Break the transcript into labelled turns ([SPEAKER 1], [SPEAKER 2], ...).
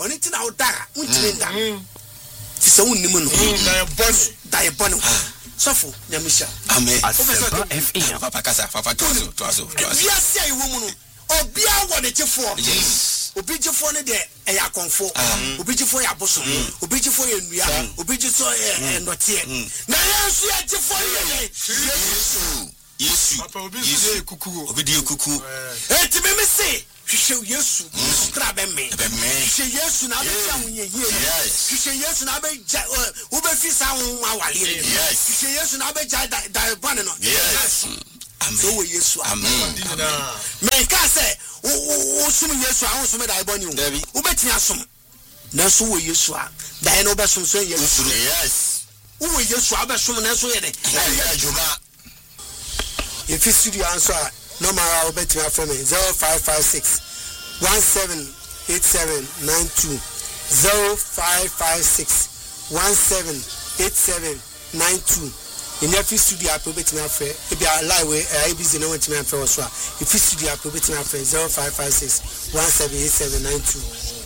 [SPEAKER 1] oni ti na oda untimi nda ti se unnim no da ye bonu sofo nyamisha
[SPEAKER 2] amen
[SPEAKER 3] Papa kasa papa to aso
[SPEAKER 1] bia sia yi wo mu no obia wo ne chefo obi chefo ne de e ya konfo obi chefo ya boso obi chefo ya nua obi chefo ndotie na yesu ya chefo ye
[SPEAKER 2] Yesu
[SPEAKER 4] papa obi de kuku
[SPEAKER 2] obi de kuku
[SPEAKER 1] enti me say hwehwe Yesu kra be me hwehwe Yesu na be fa hunye hwehwe Yesu na be wo be fi sa ho awale hwehwe Yesu na be ja da bone no amen so Yesu amen me ka say wo sum Yesu a wo sum da bone wo betia som na so wo Yesu a da no be sum so Yesu wo Yesu a be sum na so ye de if you studio answer no matter how better from me 0556 178792 0556 178792 in every studio appropriate me afre if you are live where I busy no want me afre so if you studio appropriate me afre 0556 178792